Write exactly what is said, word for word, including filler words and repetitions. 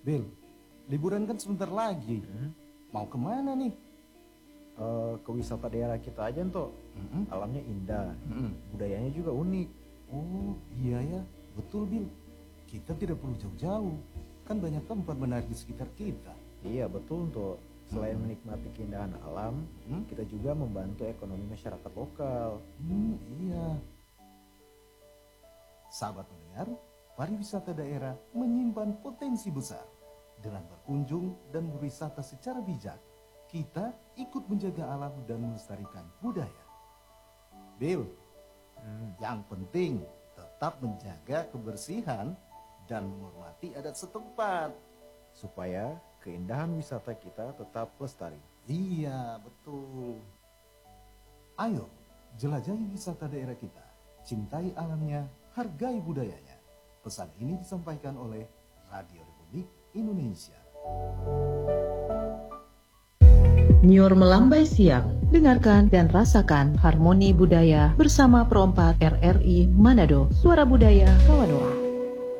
Bel, liburan kan sebentar lagi. Hmm? Mau kemana nih? Uh, ke wisata daerah kita aja Nto. Mm-mm. Alamnya indah, Mm-mm. budayanya juga unik. Oh iya ya, betul Bil. Kita tidak perlu jauh-jauh. Kan banyak tempat menarik di sekitar kita. Iya betul Nto. Selain Hmm. menikmati keindahan alam, Hmm? kita juga membantu ekonomi masyarakat lokal. Hmm, iya. Sahabat pendengar, pariwisata daerah menyimpan potensi besar. Dengan berkunjung dan berwisata secara bijak, kita ikut menjaga alam dan melestarikan budaya. Bill, Hmm. yang penting tetap menjaga kebersihan dan menghormati adat setempat. Supaya keindahan wisata kita tetap lestari. Iya, betul. Ayo, jelajahi wisata daerah kita. Cintai alamnya, hargai budayanya. Pesan ini disampaikan oleh Radio Republik Indonesia. Nyur melambai siang, dengarkan dan rasakan harmoni budaya bersama Pro empat R R I Manado, Suara Budaya Kawanua.